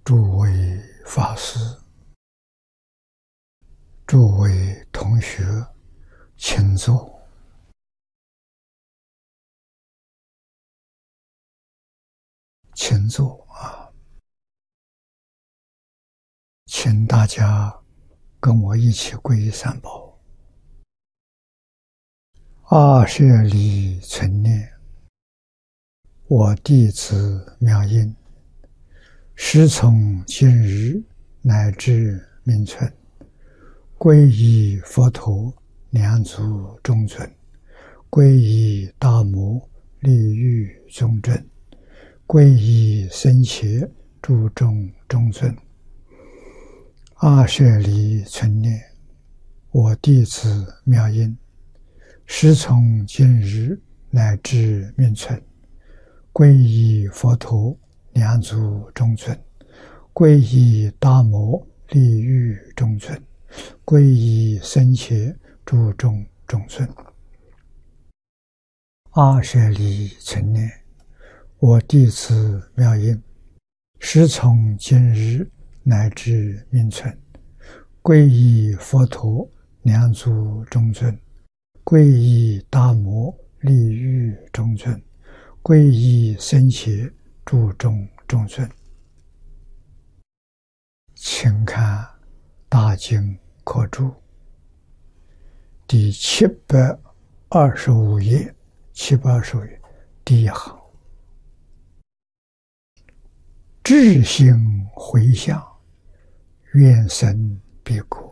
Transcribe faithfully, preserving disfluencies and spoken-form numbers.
诸位法师、诸位同学，请坐。请坐啊！请大家跟我一起皈依三宝。二舍里存念，我弟子妙音，时从今日乃至命存，皈依佛陀，两足中尊；皈依大摩，利欲中正；皈依僧伽，诸众中尊。二舍里存念，我弟子妙音，时从今日乃至命存，皈依佛陀，两足中尊；皈依大摩，利欲中尊；皈依僧伽，诸众中尊。二舍里存念，我弟子妙音，时从今日乃至命存，皈依佛陀，两足中尊；皈依大摩，利欲中尊；皈依僧伽，诸众中尊。请看大经课注第七百二十五页，七百二十五页第一行，至心回向，愿生彼国。